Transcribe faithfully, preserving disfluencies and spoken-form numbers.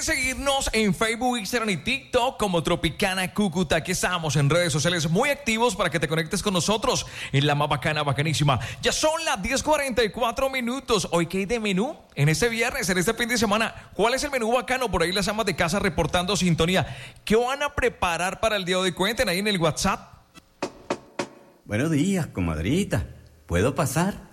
seguirnos en Facebook, Instagram y TikTok como Tropicana Cúcuta. Aquí estamos en redes sociales muy activos para que te conectes con nosotros en la más bacana, bacanísima. Ya son las diez cuarenta y cuatro minutos. Hoy, ¿qué hay de menú? En este viernes, en este fin de semana, ¿cuál es el menú bacano? Por ahí las amas de casa reportando sintonía. ¿Qué van a preparar para el día de hoy? Cuenten ahí en el WhatsApp. Buenos días, comadrita. ¿Puedo pasar?